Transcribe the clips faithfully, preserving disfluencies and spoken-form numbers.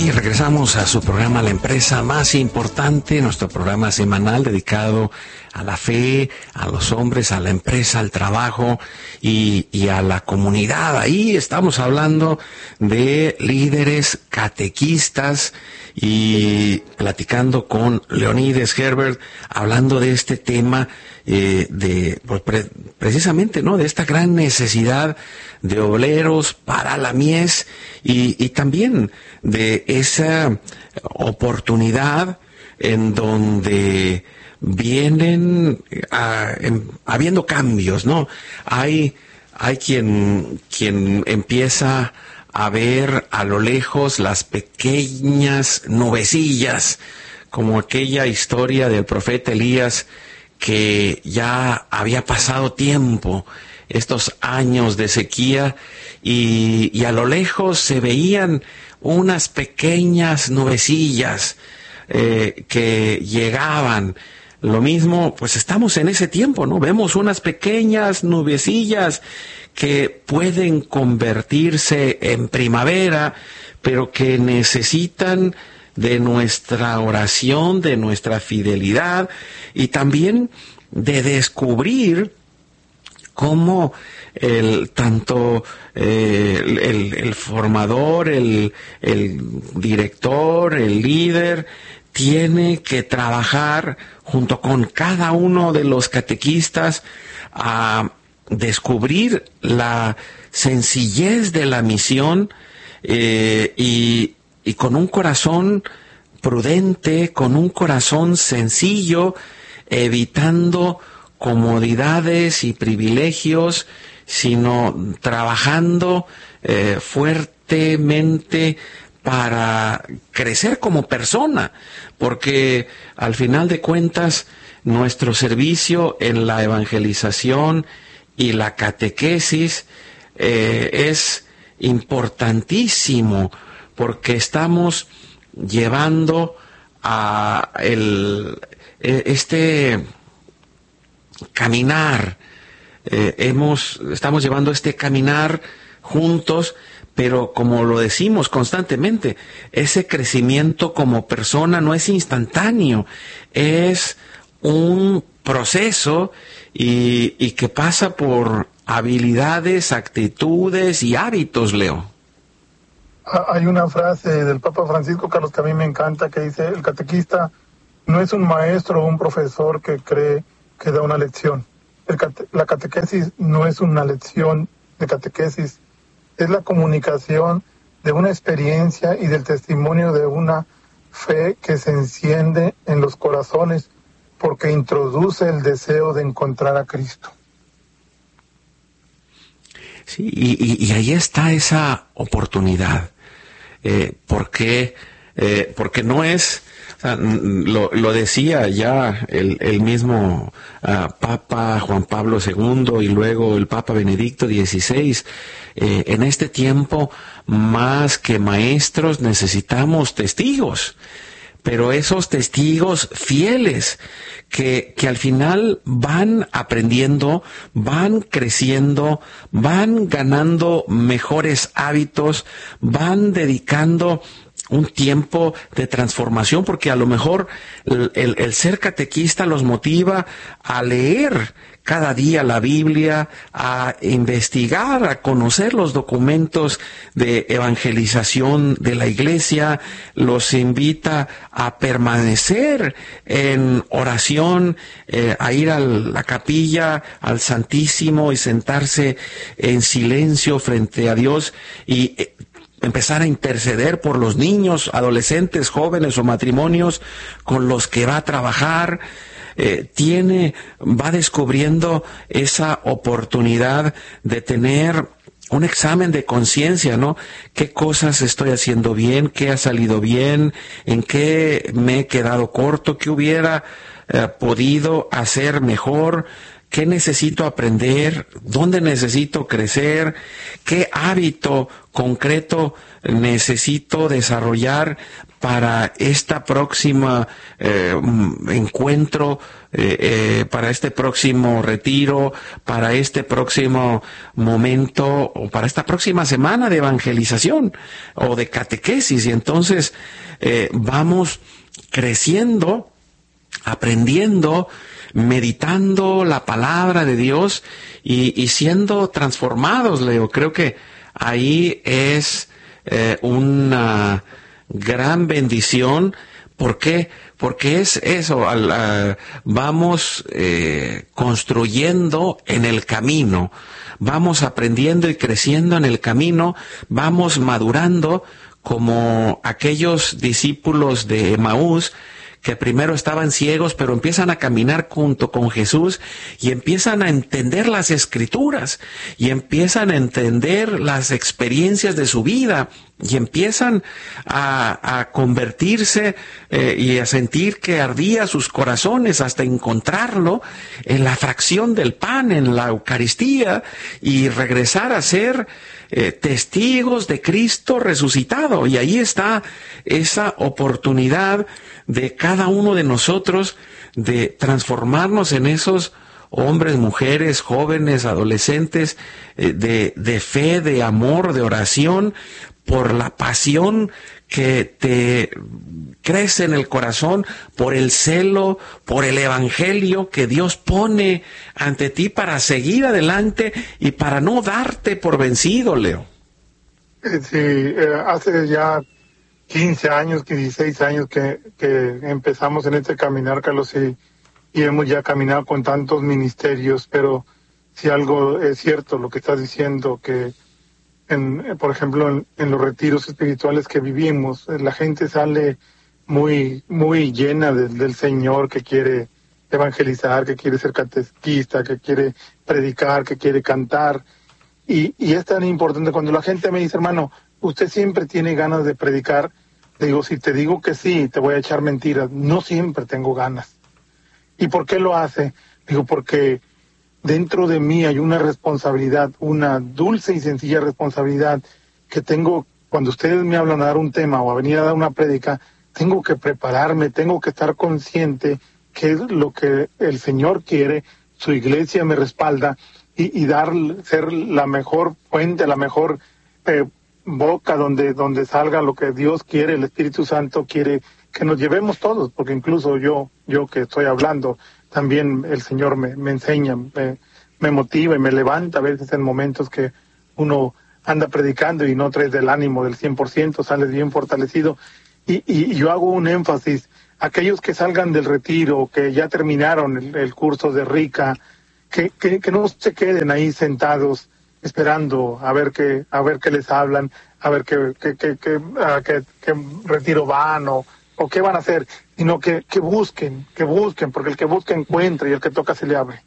Y regresamos a su programa La Empresa Más Importante, nuestro programa semanal dedicado a la fe, a los hombres, a la empresa, al trabajo y, y a la comunidad. Ahí estamos hablando de líderes catequistas y platicando con Leonides Herbert, hablando de este tema, eh, de pues, pre, precisamente, ¿no?, de esta gran necesidad de obreros para la mies y, y también de esa oportunidad en donde vienen a, en, habiendo cambios, ¿no? Hay, hay quien, quien empieza a ver a lo lejos las pequeñas nubecillas, como aquella historia del profeta Elías, que ya había pasado tiempo, estos años de sequía, y, y a lo lejos se veían unas pequeñas nubecillas eh, que llegaban. Lo mismo, pues estamos en ese tiempo, ¿no? Vemos unas pequeñas nubecillas que pueden convertirse en primavera, pero que necesitan de nuestra oración, de nuestra fidelidad y también de descubrir cómo el tanto eh, el, el, el formador, el, el director, el líder tiene que trabajar junto con cada uno de los catequistas a descubrir la sencillez de la misión eh, y, y con un corazón prudente, con un corazón sencillo, evitando comodidades y privilegios, sino trabajando eh, fuertemente para crecer como persona, porque al final de cuentas nuestro servicio en la evangelización y la catequesis eh, es importantísimo, porque estamos llevando a el, este caminar, eh, hemos, estamos llevando este caminar juntos, pero como lo decimos constantemente, ese crecimiento como persona no es instantáneo, es un proceso y, y que pasa por habilidades, actitudes y hábitos, Leo. Hay una frase del Papa Francisco, Carlos, que a mí me encanta, que dice: el catequista no es un maestro o un profesor que cree que da una lección. El cate- la catequesis no es una lección de catequesis, es la comunicación de una experiencia y del testimonio de una fe que se enciende en los corazones porque introduce el deseo de encontrar a Cristo. Sí, y, y, y ahí está esa oportunidad, eh, porque, eh, porque no es, o sea, lo, lo decía ya el, el mismo uh, Papa Juan Pablo segundo y luego el Papa Benedicto dieciséis, eh, en este tiempo más que maestros necesitamos testigos, pero esos testigos fieles que, que al final van aprendiendo, van creciendo, van ganando mejores hábitos, van dedicando un tiempo de transformación, porque a lo mejor el, el, el ser catequista los motiva a leer cada día la Biblia, a investigar, a conocer los documentos de evangelización de la Iglesia, los invita a permanecer en oración, eh, a ir a la capilla, al Santísimo y sentarse en silencio frente a Dios y eh, empezar a interceder por los niños, adolescentes, jóvenes o matrimonios con los que va a trabajar. Eh, tiene, va descubriendo esa oportunidad de tener un examen de conciencia, ¿no? ¿Qué cosas estoy haciendo bien? ¿Qué ha salido bien? ¿En qué me he quedado corto? ¿Qué hubiera eh, podido hacer mejor? qué necesito aprender, dónde necesito crecer, qué hábito concreto necesito desarrollar para esta próxima eh, encuentro, eh, eh, para este próximo retiro, para este próximo momento o para esta próxima semana de evangelización o de catequesis. Y entonces eh, vamos creciendo, aprendiendo, meditando la palabra de Dios y, y siendo transformados, Leo. Creo que ahí es eh, una gran bendición. ¿Por qué? Porque es eso, al, a, vamos eh, construyendo en el camino, vamos aprendiendo y creciendo en el camino, vamos madurando como aquellos discípulos de Emaús que primero estaban ciegos, pero empiezan a caminar junto con Jesús y empiezan a entender las Escrituras y empiezan a entender las experiencias de su vida y empiezan a, a convertirse eh, y a sentir que ardía sus corazones hasta encontrarlo en la fracción del pan, en la Eucaristía, y regresar a ser eh, testigos de Cristo resucitado. Y ahí está esa oportunidad de cada uno de nosotros de transformarnos en esos hombres, mujeres, jóvenes, adolescentes, eh, de, de fe, de amor, de oración, por la pasión que te crece en el corazón, por el celo, por el evangelio que Dios pone ante ti para seguir adelante y para no darte por vencido, Leo. Sí, eh, hace ya quince años, dieciséis años que, que empezamos en este caminar, Carlos, y, y hemos ya caminado con tantos ministerios, pero si algo es cierto lo que estás diciendo, que en, por ejemplo, en, en los retiros espirituales que vivimos, la gente sale muy, muy llena de, del Señor, que quiere evangelizar, que quiere ser catequista, que quiere predicar, que quiere cantar, y, y es tan importante cuando la gente me dice, hermano, usted siempre tiene ganas de predicar. Le digo, si te digo que sí, te voy a echar mentiras. No siempre tengo ganas. ¿Y por qué lo hace? Digo, porque dentro de mí hay una responsabilidad, una dulce y sencilla responsabilidad que tengo. Cuando ustedes me hablan a dar un tema o a venir a dar una prédica, tengo que prepararme, tengo que estar consciente que es lo que el Señor quiere, su iglesia me respalda, y, y dar, ser la mejor fuente, la mejor eh, boca donde, donde salga lo que Dios quiere, el Espíritu Santo quiere que nos llevemos todos, porque incluso yo, yo que estoy hablando, también el Señor me, me enseña, me, me motiva y me levanta a veces en momentos que uno anda predicando y no traes del ánimo del cien por ciento, sales bien fortalecido. Y, y, y yo hago un énfasis, aquellos que salgan del retiro, que ya terminaron el, el curso de Rica, que, que, que no se queden ahí sentados esperando a ver qué, a ver qué les hablan, a ver qué, qué, qué, qué, a qué, qué retiro van o, o qué van a hacer, sino que, que busquen, que busquen, porque el que busca encuentra y el que toca se le abre.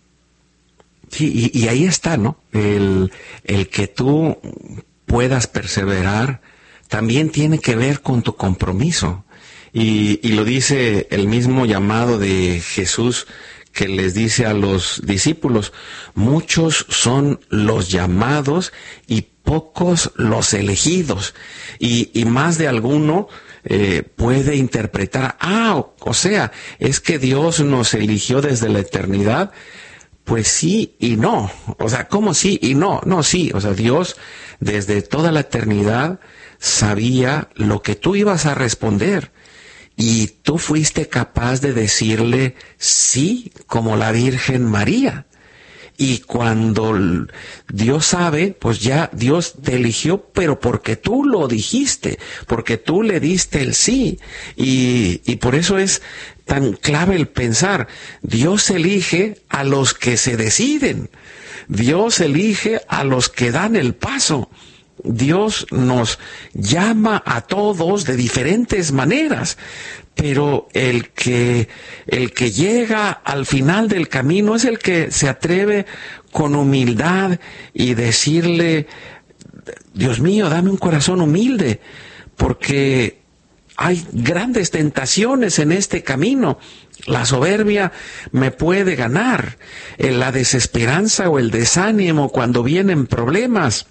Sí, y, y ahí está, ¿no? El, el que tú puedas perseverar también tiene que ver con tu compromiso. Y, y lo dice el mismo llamado de Jesús, que les dice a los discípulos, muchos son los llamados y pocos los elegidos. Y, y más de alguno eh, puede interpretar, ah, o, o sea, es que Dios nos eligió desde la eternidad. Pues sí y no. O sea, ¿cómo sí y no? No, sí. O sea, Dios desde toda la eternidad sabía lo que tú ibas a responder. Y tú fuiste capaz de decirle sí, como la Virgen María. Y cuando Dios sabe, pues ya Dios te eligió, pero porque tú lo dijiste, porque tú le diste el sí. Y, y por eso es tan clave el pensar, Dios elige a los que se deciden. Dios elige a los que dan el paso. Dios nos llama a todos de diferentes maneras, pero el que, el que llega al final del camino es el que se atreve con humildad y decirle, Dios mío, dame un corazón humilde, porque hay grandes tentaciones en este camino. La soberbia me puede ganar, en la desesperanza o el desánimo cuando vienen problemas,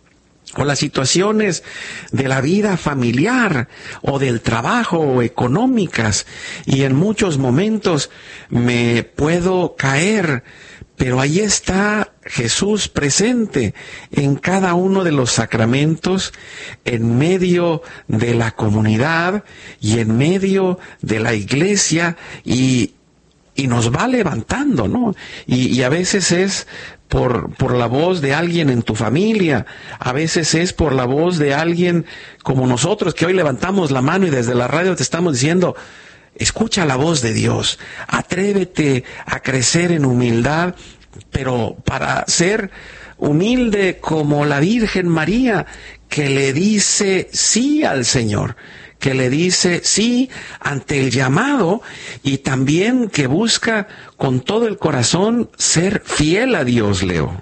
o las situaciones de la vida familiar o del trabajo o económicas, y en muchos momentos me puedo caer, pero ahí está Jesús presente en cada uno de los sacramentos, en medio de la comunidad y en medio de la iglesia, y, y nos va levantando, ¿no? Y, y a veces es por, por la voz de alguien en tu familia, a veces es por la voz de alguien como nosotros, que hoy levantamos la mano y desde la radio te estamos diciendo: escucha la voz de Dios, atrévete a crecer en humildad, pero para ser humilde como la Virgen María, que le dice sí al Señor, que le dice sí ante el llamado, y también que busca con todo el corazón ser fiel a Dios, Leo.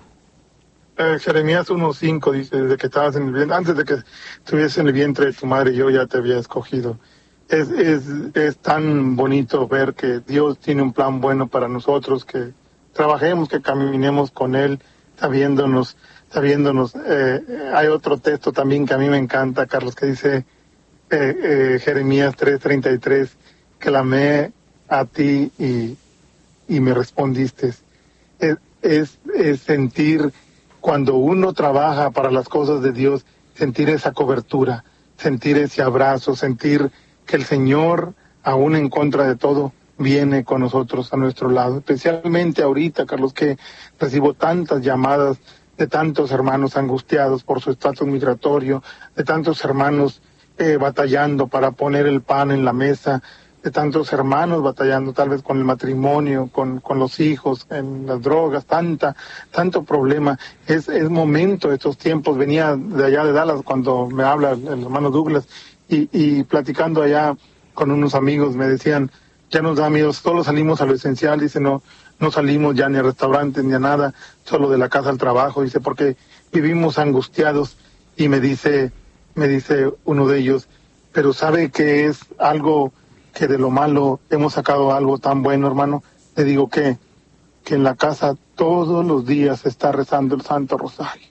Eh, Jeremías uno cinco dice: desde que estabas en el vientre, antes de que estuvieses en el vientre de tu madre, yo ya te había escogido. Es, es, es tan bonito ver que Dios tiene un plan bueno para nosotros, que trabajemos, que caminemos con Él, sabiéndonos, sabiéndonos. Eh, hay otro texto también que a mí me encanta, Carlos, que dice eh, eh, Jeremías tres treinta y tres, que clamé a ti y, y me respondiste. Es, es, es sentir, cuando uno trabaja para las cosas de Dios, sentir esa cobertura, sentir ese abrazo, sentir que el Señor, aún en contra de todo, viene con nosotros a nuestro lado. Especialmente ahorita, Carlos, que recibo tantas llamadas de tantos hermanos angustiados por su estatus migratorio, de tantos hermanos eh, batallando para poner el pan en la mesa, de tantos hermanos batallando tal vez con el matrimonio, con, con los hijos, en las drogas, tanta, tanto problema. Es, es momento, estos tiempos. Venía de allá de Dallas cuando me habla el, el hermano Douglas, y, y platicando allá con unos amigos me decían: ya nos da miedo, solo salimos a lo esencial. Dice: no, no salimos ya ni a restaurantes ni a nada, solo de la casa al trabajo. Dice: porque vivimos angustiados. Y me dice, me dice uno de ellos: pero sabe que es algo que de lo malo hemos sacado algo tan bueno, hermano. Le digo que, que en la casa todos los días se está rezando el Santo Rosario.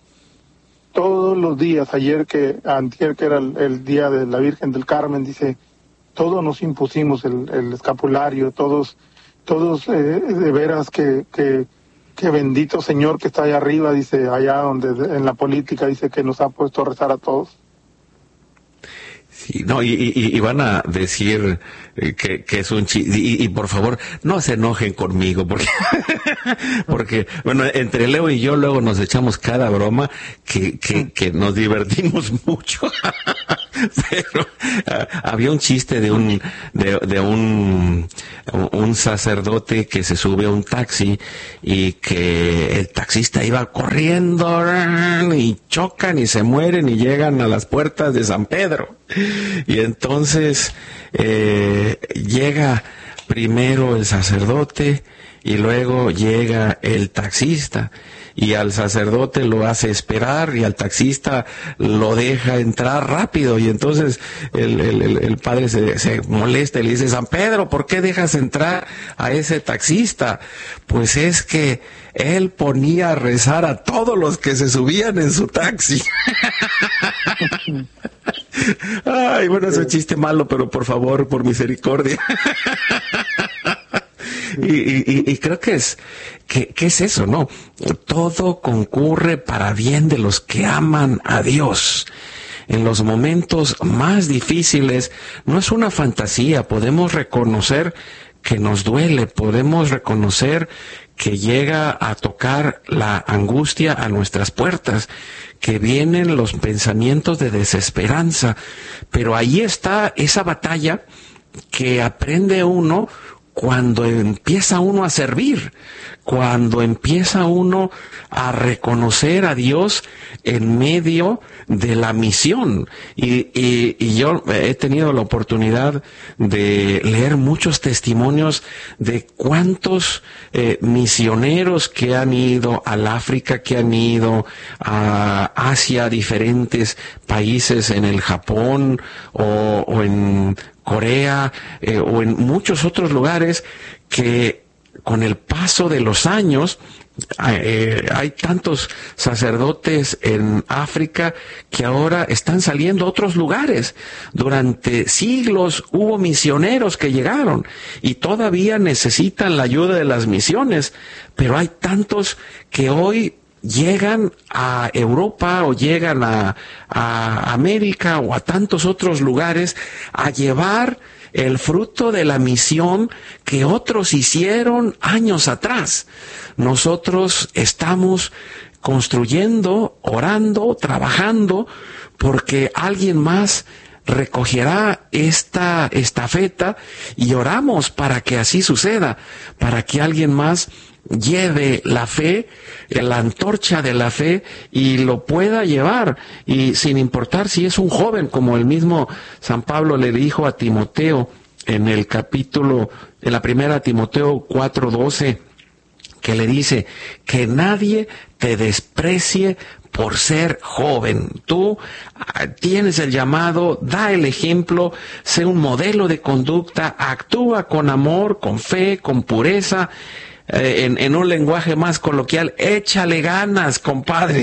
Todos los días, ayer que, antier que era el, el día de la Virgen del Carmen, dice, todos nos impusimos el, el escapulario, todos, todos eh, de veras que, que, que bendito Señor que está allá arriba, dice, allá donde en la política, dice que nos ha puesto a rezar a todos. Sí, no, y, y, y van a decir que, que es un chiste, y, y por favor, no se enojen conmigo, porque, porque, bueno, entre Leo y yo luego nos echamos cada broma que, que, que nos divertimos mucho. Pero uh, había un chiste de un, de, de un, un sacerdote que se sube a un taxi y que el taxista iba corriendo y chocan y se mueren y llegan a las puertas de San Pedro. Y entonces eh, llega primero el sacerdote y luego llega el taxista, y al sacerdote lo hace esperar y al taxista lo deja entrar rápido, y entonces el, el, el padre se, se molesta y le dice: San Pedro, ¿por qué dejas entrar a ese taxista? Pues es que él ponía a rezar a todos los que se subían en su taxi. Ay, bueno, es un chiste malo, pero por favor, por misericordia. Y, y, y creo que es, que, que es eso, ¿no? Todo concurre para bien de los que aman a Dios. En los momentos más difíciles, no es una fantasía, podemos reconocer que nos duele, podemos reconocer que llega a tocar la angustia a nuestras puertas, que vienen los pensamientos de desesperanza, pero ahí está esa batalla que aprende uno cuando empieza uno a servir, cuando empieza uno a reconocer a Dios en medio de la misión. Y, y, y yo he tenido la oportunidad de leer muchos testimonios de cuántos eh, misioneros que han ido al África, que han ido a Asia, a diferentes países, en el Japón o, o en Corea eh, o en muchos otros lugares, que con el paso de los años eh, hay tantos sacerdotes en África que ahora están saliendo a otros lugares. Durante siglos hubo misioneros que llegaron y todavía necesitan la ayuda de las misiones, pero hay tantos que hoy llegan a Europa o llegan a, a América o a tantos otros lugares a llevar el fruto de la misión que otros hicieron años atrás. Nosotros estamos construyendo, orando, trabajando, porque alguien más recogerá esta estafeta, y oramos para que así suceda, para que alguien más lleve la fe, la antorcha de la fe, y lo pueda llevar, y sin importar si es un joven, como el mismo San Pablo le dijo a Timoteo en el capítulo, en la primera Timoteo cuatro doce, que le dice que nadie te desprecie por ser joven. Tú tienes el llamado, da el ejemplo, sé un modelo de conducta, actúa con amor, con fe, con pureza. Eh, en, en un lenguaje más coloquial, échale ganas, compadre.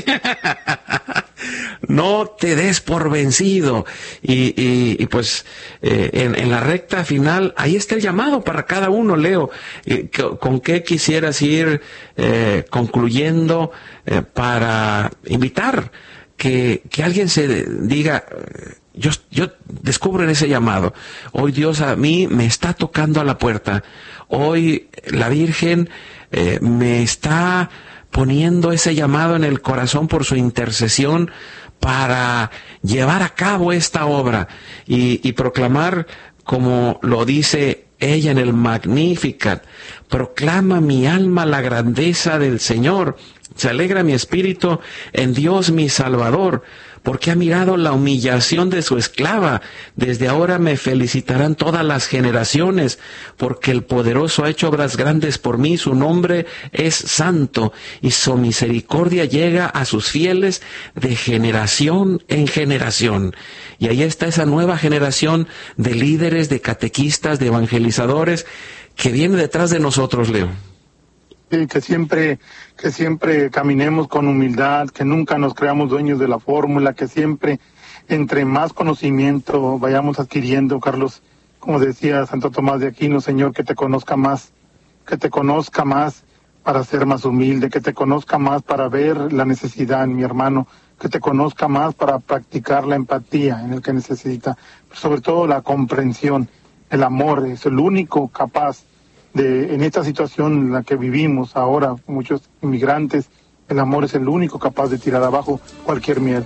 No te des por vencido. Y, y, y pues eh, en, en la recta final, ahí está el llamado para cada uno, Leo. Eh, ¿Con qué quisieras ir eh, concluyendo eh, para invitar que, que alguien se diga, yo, yo descubro en ese llamado, hoy Dios a mí me está tocando a la puerta, hoy la Virgen eh, me está poniendo ese llamado en el corazón por su intercesión para llevar a cabo esta obra y, y proclamar, como lo dice ella en el Magnificat, proclama mi alma la grandeza del Señor, se alegra mi espíritu en Dios mi Salvador, porque ha mirado la humillación de su esclava. Desde ahora me felicitarán todas las generaciones, porque el poderoso ha hecho obras grandes por mí, su nombre es santo, y su misericordia llega a sus fieles de generación en generación. Y ahí está esa nueva generación de líderes, de catequistas, de evangelizadores, que viene detrás de nosotros, Leo. Sí, que siempre, que siempre caminemos con humildad, que nunca nos creamos dueños de la fórmula, que siempre, entre más conocimiento vayamos adquiriendo, Carlos, como decía Santo Tomás de Aquino, Señor, que te conozca más, que te conozca más para ser más humilde, que te conozca más para ver la necesidad en mi hermano, que te conozca más para practicar la empatía en el que necesita, pero sobre todo la comprensión, el amor, es el único capaz de, en esta situación en la que vivimos ahora, muchos inmigrantes, el amor es el único capaz de tirar abajo cualquier miedo.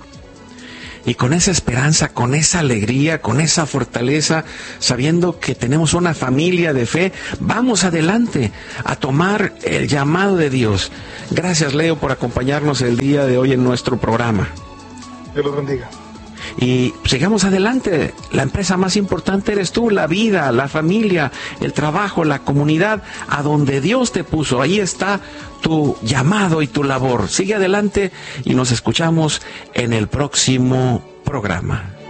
Y con esa esperanza, con esa alegría, con esa fortaleza, sabiendo que tenemos una familia de fe, vamos adelante a tomar el llamado de Dios. Gracias, Leo, por acompañarnos el día de hoy en nuestro programa. Dios los bendiga. Y sigamos adelante. La empresa más importante eres tú, la vida, la familia, el trabajo, la comunidad, a donde Dios te puso. Ahí está tu llamado y tu labor. Sigue adelante y nos escuchamos en el próximo programa.